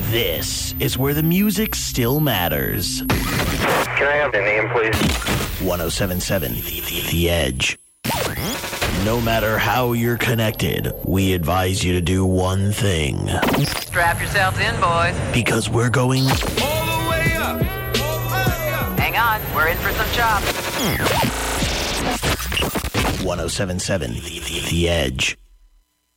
This is where the music still matters. Can I have the name, please? 1077 The Edge. No matter how you're connected, we advise you to do one thing. Strap yourselves in, boys. Because we're going All the way up. Hang on, we're in for some chops. 1077 The Edge.